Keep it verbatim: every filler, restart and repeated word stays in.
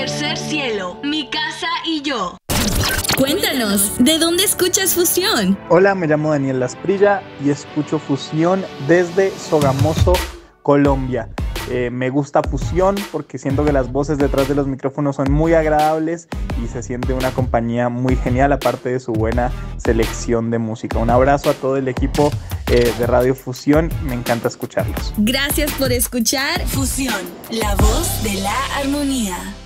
Tercer cielo, mi casa y yo. Cuéntanos, ¿de dónde escuchas Fusión? Hola, me llamo Daniel Lasprilla y escucho Fusión desde Sogamoso, Colombia. Eh, me gusta Fusión porque siento que las voces detrás de los micrófonos son muy agradables y se siente una compañía muy genial, aparte de su buena selección de música. Un abrazo a todo el equipo eh, de Radio Fusión, me encanta escucharlos. Gracias por escuchar Fusión, la voz de la armonía.